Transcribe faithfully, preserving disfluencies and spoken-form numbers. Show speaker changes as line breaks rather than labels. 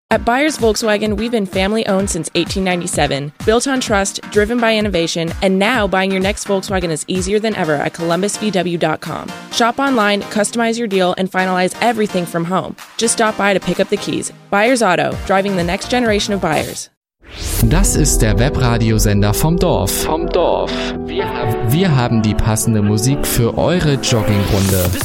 At Byers Volkswagen, we've been family-owned since eighteen ninety-seven, built on trust, driven by innovation, and now buying your next Volkswagen is easier than ever at columbus v w dot com. Shop online, customize your deal, and finalize everything from home. Just stop by to pick up the keys. Byers Auto, driving the next generation of buyers.
Das ist der Webradiosender vom Dorf.
Vom Dorf.
Wir haben, wir haben die passende Musik für eure Joggingrunde.